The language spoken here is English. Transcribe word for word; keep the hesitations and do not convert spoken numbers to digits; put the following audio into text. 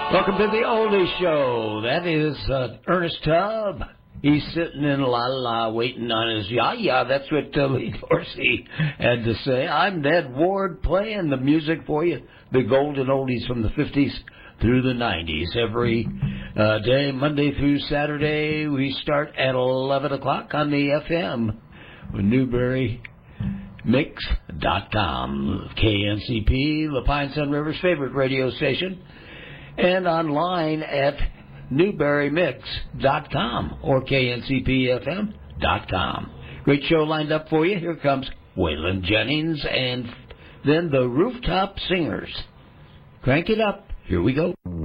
Welcome to the Oldie Show. That is uh, Ernest Tubb. He's sitting in La La waiting on his ya-ya. That's what uh, Lee Dorsey had to say. I'm Ned Ward playing the music for you, the golden oldies from the fifties through the nineties. Every uh, day, Monday through Saturday, we start at eleven o'clock on the F M with Newberry Mix dot com, K N C P, La Pine Sun River's favorite radio station, and online at Newberry Mix dot com or K N C P F M dot com. Great show lined up for you. Here comes Waylon Jennings and then the Rooftop Singers. Crank it up. Here we go.